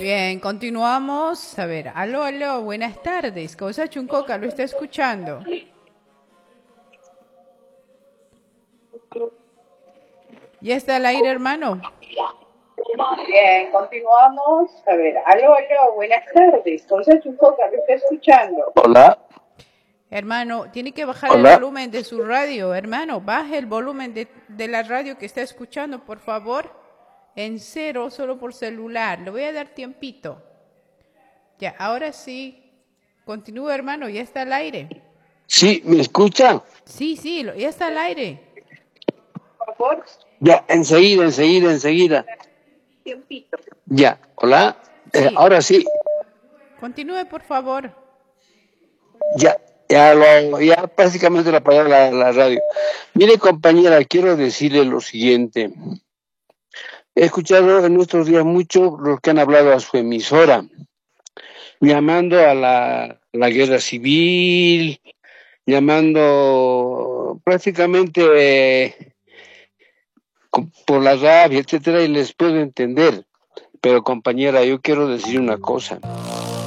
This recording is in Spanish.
Bien, continuamos. A ver, aló, aló, buenas tardes. Cosa Chuncoca, ¿lo está escuchando? ¿Ya está al aire, hermano? Bien, continuamos. A ver, aló, aló, buenas tardes. Cosa Chuncoca, ¿lo está escuchando? Hola, Hermano, tiene que bajar el hola. volumen de su radio. Hermano, baje el volumen de la radio que está escuchando, por favor. En cero, solo por celular. Le voy a dar tiempito. Ya, ahora sí. Continúa, hermano, ya está al aire. Sí, ¿me escucha? Sí, sí, ya está al aire. Por favor, Ya, enseguida. tiempito. Ya, hola. Sí, Ahora sí, continúe, por favor. ya prácticamente la apagó la radio. Mire, compañera, quiero decirle lo siguiente. He escuchado en estos días mucho los que han hablado a su emisora, llamando a la guerra civil, llamando prácticamente por la rabia, etcétera, y les puedo entender. Pero compañera, yo quiero decir una cosa.